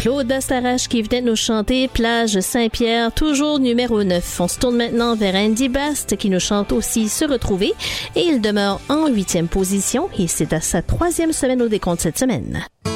Claude Bastarache qui venait nous chanter Plage Saint-Pierre, toujours numéro 9. On se tourne maintenant vers Andy Bast qui nous chante aussi Se retrouver et il demeure en 8e position et c'est à sa 3e semaine au décompte cette semaine.